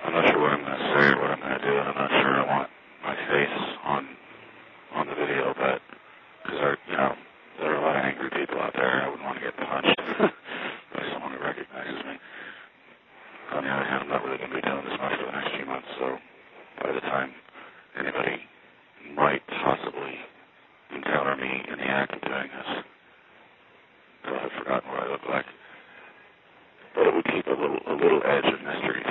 I'm not sure what I'm going to say or what I'm going to do, and I'm not sure I want my face on the video, but because there are a lot of angry people out there, and I wouldn't want to get punched by someone who recognizes me. On the other hand, I'm not really going to be doing this much for the next few months, so by the time anybody might possibly encounter me in the act of doing this, they'll have forgotten what I look like. But it would keep a little edge of mystery